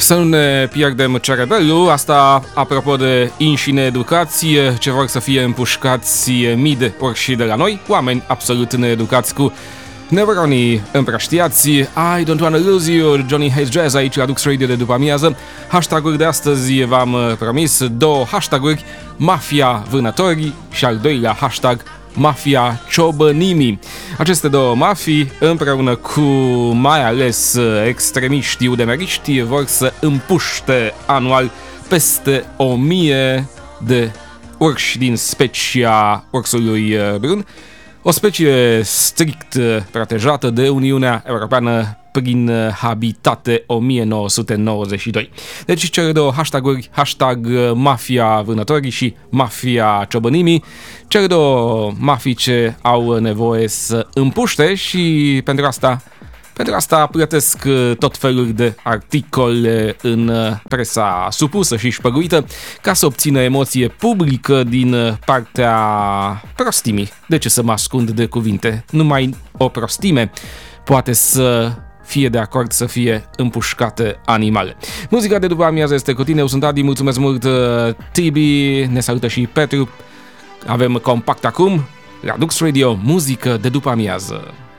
Să nu ne pierdem cerebelul, asta apropo de inși needucație, ce vor să fie împușcați mii de orși de la noi, oameni absolut needucați cu neuronii împrăștiați. I don't wanna lose you, Johnny Hates Jazz aici la Dux Radio de după amiază. Hashtag-uri de astăzi v-am promis, două hashtag-uri, Mafia Vânătorii și al doilea hashtag Mafia Ciobănimii. Aceste două mafii, împreună cu mai ales extremiștii udemeriști, vor să împuște anual peste 1000 de urși din specia ursului brun, o specie strict protejată de Uniunea Europeană prin Habitate 1992. Deci cele două hashtag-uri, hashtag Mafia Vânătorii și Mafia Ciobănimii, cele două mafii ce au nevoie să împuște și pentru asta plătesc tot felul de articole în presa supusă și șpăguită ca să obțină emoție publică din partea prostimii. De ce să mă ascund de cuvinte? Numai o prostime poate să fie de acord să fie împușcate animale. Muzica de după amiază este cu tine, eu sunt Adi, mulțumesc mult Tibi, ne salută și Petru. Avem compact acum la Dux Radio, muzică de după amiază.